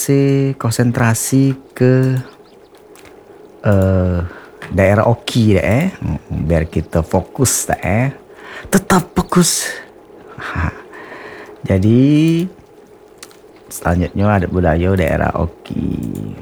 konsentrasi ke daerah Oki dah biar kita fokus dah tetap fokus. Jadi selanjutnya ada budaya daerah Oki.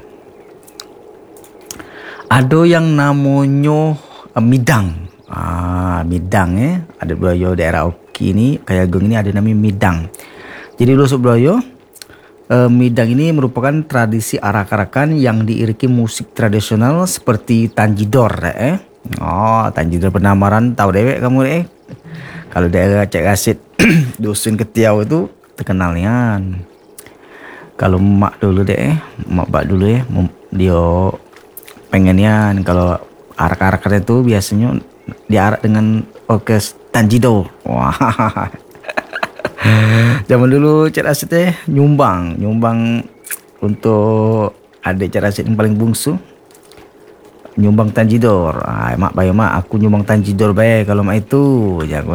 Ada yang namanya midang. Midang ada budaya daerah Oki ni, Kayagung ini ada namanya midang. Jadi dulu budaya midang ini merupakan tradisi arak-arakan yang diiringi musik tradisional seperti tanjidor tanjidor Penamaran tahu dewek kamu kalau daerah Cek Rasid dusun Ketiau itu terkenal nian. Kalau mak dulu mak bak dulu dia pengennya kalau arak-arakan itu biasanya diarak dengan orkes tanjidor. Wah. Zaman dulu Cik Rasid nyumbang untuk adik Cik Rasid yang paling bungsu, nyumbang tanjidor. Mak bayar mak aku nyumbang tanjidor bayar kalau mak itu jago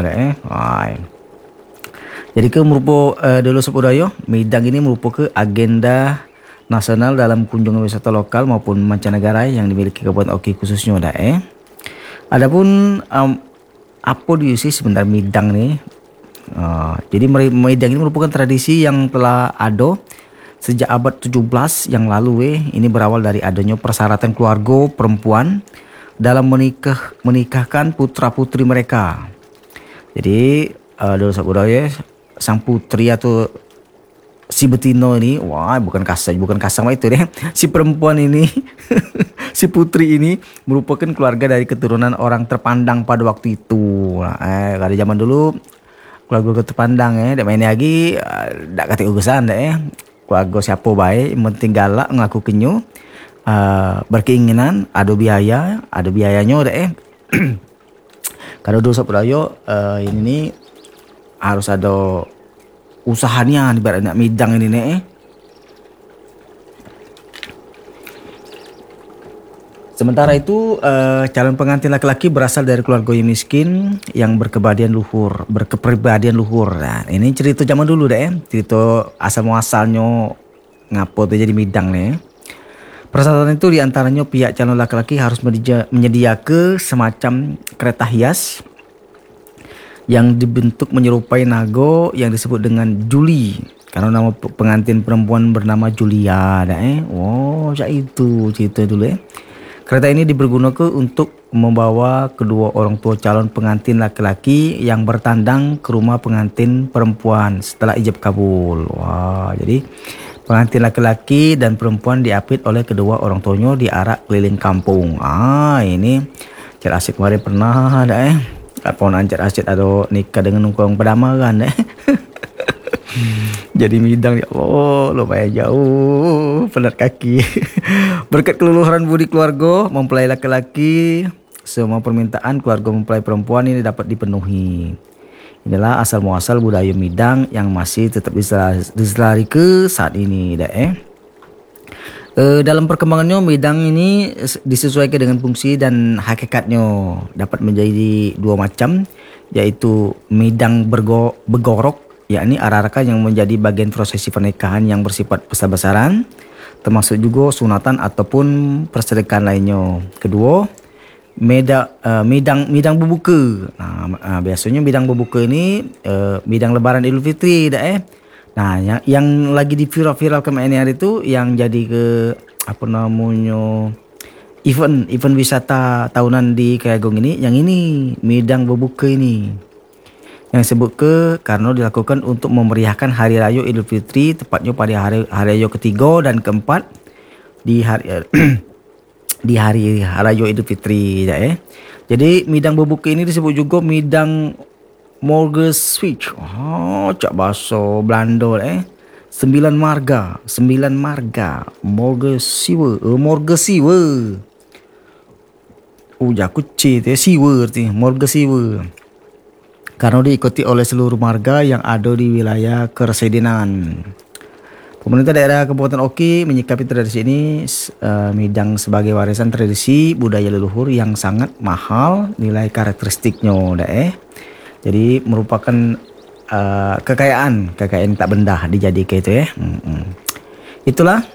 Jadi dulu budaya midang ini merupakan agenda nasional dalam kunjungan wisata lokal maupun mancanegara yang dimiliki Kabupaten Oki khususnya Adapun apa diisi sebenarnya midang nih? Jadi midang ini merupakan tradisi yang telah ada sejak abad 17 yang lalu Ini berawal dari adanya persyaratan keluarga perempuan dalam menikahkan putra-putri mereka. Jadi dulu budaya sang putri atau si betina ini, bukan kasar itu si perempuan ini si putri ini merupakan keluarga dari keturunan orang terpandang pada waktu itu. Pada zaman dulu keluarga terpandang dak main lagi dak kata urusan keluarga siapa baik yang penting galak ngaku kenyu berkeinginan ada biayanya kalau dosa budaya ini harus ada usahanya ibarat nak midang ini Sementara itu calon pengantin laki-laki berasal dari keluarga yang miskin yang berkepribadian luhur. Nah, ini cerita zaman dulu cerita asal muasalnya ngapo tuh jadi midang nih. Persyaratan itu diantaranya pihak calon laki-laki harus menyediakan semacam kereta hias yang dibentuk menyerupai naga yang disebut dengan Juli. Karena nama pengantin perempuan bernama Julia itu cerita dulu Kereta ini dipergunakan untuk membawa kedua orang tua calon pengantin laki-laki yang bertandang ke rumah pengantin perempuan setelah ijab kabul. Jadi pengantin laki-laki dan perempuan diapit oleh kedua orang tuanya diarak keliling kampung. Ini Cik Rasid kemarin pernah ada ponan Cik Rasid ada nikah dengan orang Pedamaran Jadi midang ya Allah, lumayan jauh, penat kaki. Berkat keluluhan budi keluarga mempelai laki-laki, semua permintaan keluarga mempelai perempuan ini dapat dipenuhi. Inilah asal muasal budaya midang yang masih tetap diselari ke saat ini dalam perkembangannya midang ini disesuaikan dengan fungsi dan hakikatnya dapat menjadi dua macam, yaitu midang begorok yakni arak-arakan yang menjadi bagian prosesi pernikahan yang bersifat besar-besaran, termasuk juga sunatan ataupun persedekatan lainnya. Kedua, midang berbuka. Biasanya midang berbuka ini midang lebaran Idul Fitri Nah, yang lagi di viral-viralkan hari itu yang jadi event wisata tahunan di Kayagung ini, yang ini midang berbuka ini. Yang disebut karena dilakukan untuk memeriahkan Hari Raya Idul Fitri, tepatnya pada hari raya ketiga dan keempat di hari Raya Idul Fitri Jadi midang berbuka ini disebut juga midang Morgenstwich. Cak bahasa Belanda 9 marga Morgensiwe. Jaku C tu siwe arti Morgensiwe. Karena diikuti oleh seluruh marga yang ada di wilayah Kersedenan. Pemerintah daerah Kabupaten Oki menyikapi tradisi ini midang sebagai warisan tradisi budaya leluhur yang sangat mahal nilai karakteristiknya Jadi merupakan kekayaan tak benda dijadikan itu Itulah